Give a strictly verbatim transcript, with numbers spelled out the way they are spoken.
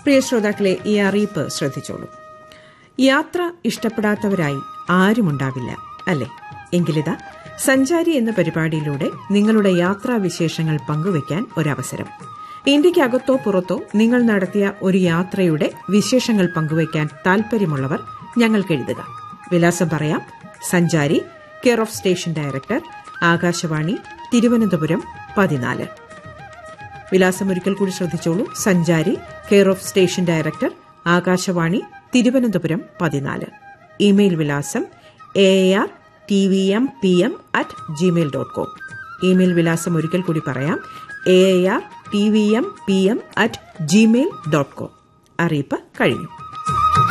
പ്രിയ ശ്രോതാക്കളെ, ഈ അറിയിപ്പ് ശ്രദ്ധിച്ചോളൂ. യാത്ര ഇഷ്ടപ്പെടാത്തവരായി ആരുമുണ്ടാവില്ല, അല്ലേ? എങ്കിലിതാ സഞ്ചാരി എന്ന പരിപാടിയിലൂടെ നിങ്ങളുടെ യാത്രാവിശേഷങ്ങൾ പങ്കുവയ്ക്കാൻ ഒരവസരം. ഇന്ത്യയ്ക്കകത്തോ പുറത്തോ നിങ്ങൾ നടത്തിയ ഒരു യാത്രയുടെ വിശേഷങ്ങൾ പങ്കുവയ്ക്കാൻ താൽപര്യമുള്ളവർ ഞങ്ങൾക്ക് എഴുതുക. വിലാസം പറയാം. സഞ്ചാരി, care of station director, Akashvani, Thiruvananthapuram പതിനാല്. വിലാസം ഒരിക്കൽ കൂടി ശ്രദ്ധിച്ചോളൂ. സഞ്ചാരി, care of station director, Akashvani, Thiruvananthapuram പതിനാല്. ഇമെയിൽ വിലാസം A R T V M P M at Gmail dot com. Email വിലാസം ഒരിക്കൽ കൂടി പറയാം. A R T V M P M at Gmail dot com. അറിയിപ്പ് കഴിഞ്ഞു.